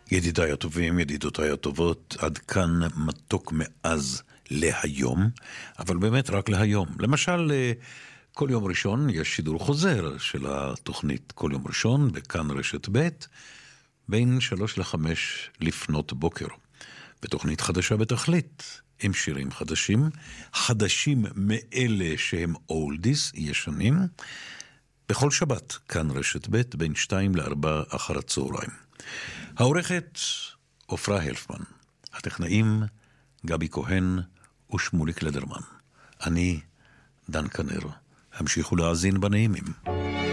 ידידיי הטובים, ידידותיי הטובות, עד כאן מתוק מאז להיום, אבל באמת רק להיום. למשל, כל יום ראשון יש שידור חוזר של התוכנית כל יום ראשון, בכאן רשת ב', בין 3 ל-5 לפנות בוקר. בתוכנית חדשה בתכלית, עם שירים חדשים, חדשים מאלה שהם אולדיס, ישנים, בכל שבת, כאן רשת ב', בין 2 ל-4 אחר הצהריים. העורכת עופרה הלפמן, הטכנאים גבי כהן ושמוליק לדרמן. אני דן כנר, המשיכו להאזין בנעימים.